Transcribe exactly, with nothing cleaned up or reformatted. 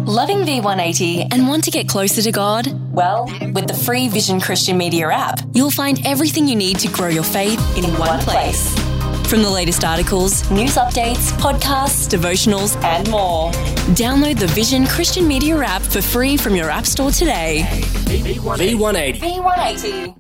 Loving V one eighty and want to get closer to God? Well, with the free Vision Christian Media app, you'll find everything you need to grow your faith in, in one, one place. place. From the latest articles, news updates, podcasts, devotionals, and more. Download the Vision Christian Media app for free from your app store today. V one eighty. V one eighty.